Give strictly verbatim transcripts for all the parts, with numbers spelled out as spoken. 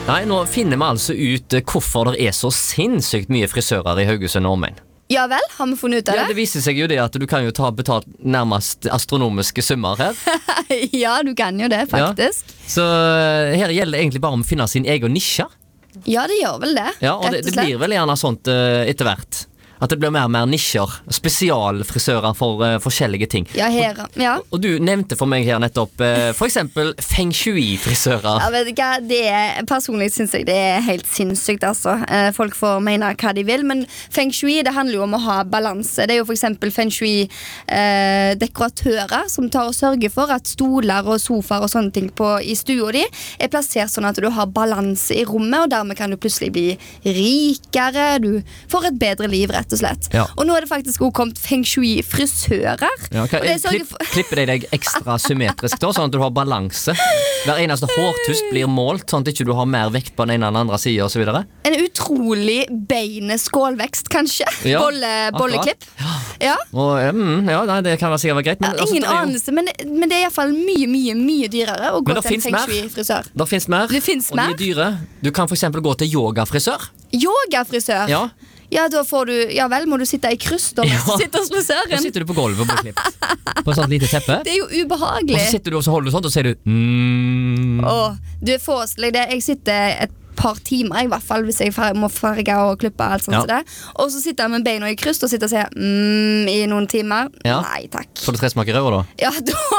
Nei, nå finner vi altså ut eh, hvorfor det er så sinnssykt mye frisører i Haugesund og omegn. Ja vel, har vi funnet ut av Ja, det? det viser seg jo det at du kan jo ta betalt nærmest astronomiske summer her. Ja, du kan jo det, faktisk. Så eh, her gjelder det egentlig bare om å finne sin egen nisje. Ja, det gjør vel det. Ja, og det, rett og det slett. blir vel gjerne sånt eh, etter hvert. At det blir mer og mer nisjer, spesialfrisører for uh, forskjellige ting. Ja, her, ja. Og du nevnte for meg her nettopp uh, for eksempel feng shui-frisører. Ja, vet du hva, det er, personlig synes jeg det er helt sinnssykt, altså. Eh, folk får mene hva de vil, men feng shui, det handler jo om å ha balanse. Det er jo for eksempel feng shui eh, dekoratører som tar og sørger for at stoler og sofaer og sånne ting på, i stua di er plassert sånn at du har balanse i rommet, og dermed kan du plutselig bli rikere, du får et bedre liv, rett og slett. Ja. Og nå er det faktisk også kommet feng shui-frisører. Ja, okay. Og det sørger Klipp, for- klipper de deg ekstra symmetrisk da, sånn at du har balanse? Hver eneste hårtust blir målt, sånn at ikke du har mer vekt på den ene eller andre siden og så videre? En utrolig beine skålvekst, kanskje. Ja, Bolle, bolleklipp. Ja. Og, mm, ja, nei, det kan være sikkert være greit. Men, Ja, altså, ingen det er jo- anelse, men, men det er i hvert fall mye, mye, mye dyrere å gå Men det til en finnes feng mer. shui-frisør. Det finnes mer, Det finnes og de mer. er dyre. Du kan for eksempel gå til yogafrisør. Yogafrisør. Ja, Ja, da får du, ja vel, må du sitte i kryss da mens Ja. du sitter hos da frisøren. sitter du på gulvet og blir klippet på et sånt lite teppe. Det er jo Og så ubehagelig. sitter du og så holder du sånt, og så sier du mm. Åh, du foreslår det. Jeg sitter et par timer i hvert fall hvis jeg fer- må farge og klippe alt sånt Ja. som det. Og så sitter jeg med beina i kryss og sitter og sier mm, i noen timer. Ja. Nei, takk. Får du tresmak i røret da? Ja,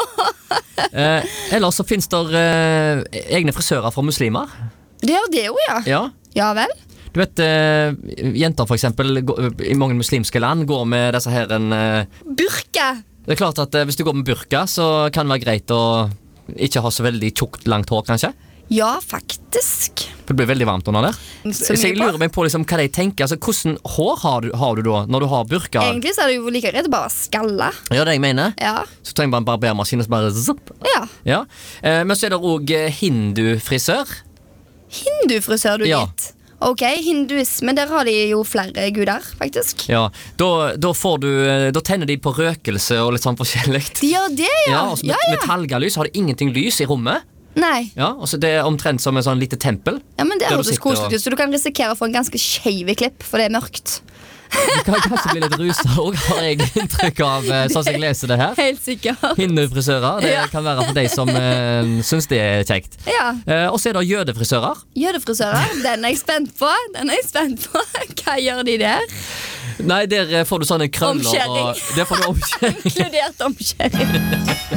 da Eh, ellers så finnes det eh, egne frisører for muslimer. Det gjør det jo, ja. Ja. Ja vel. Du vet, eh, jenter for eksempel gå- i mange muslimske land går med disse her en, eh, Burka. Det er klart at eh, hvis du går med burka, så kan det være greit å ikke ha så veldig tjukt, langt hår, kanskje. Ja, faktisk. For det blir veldig varmt under der. Så Så mye jeg på. lurer meg på liksom, hva de tenker. Altså, hvordan hår har du, har du da når du har burka? Egentlig så er det jo like greit å bare skalle. Ja, det jeg mener. Ja. Så trenger man en barbermaskin og så bare zup. Ja. Ja. Eh, men så er det også hindufrisør. Hindufrisør, du Ja. gitt. Ok, hinduisme, der har de jo flere guder, faktisk. Ja, da, da får du eh, Da tenner de på røkelse og litt sånn forskjellig. De gjør det, ja. Ja, og så med, ja, med talgalys har de ingenting lys i rommet. Nei, Ja, og så Det er omtrent som en sånn lite tempel. ja, men det Der du høres sitter koselig og- ut, så du kan risikere å få en ganske skeiv klipp, for det er mørkt. Du kan kanskje bli litt rusa òg, har jeg inntrykk av, eh, sånn som jeg leser det her. Helt sikkert. Hindufrisører. Det Ja. kan være for de som uh, syns det er kjekt. Ja, Eh, og så er det jødefrisører. jødefrisører, den er jeg spent på. Den er jeg spent på. Hva gjør de der? Nei, der eh, får du sånne krøller. Omskjæring. Og, der får du omskjæring. Inkludert omskjæring.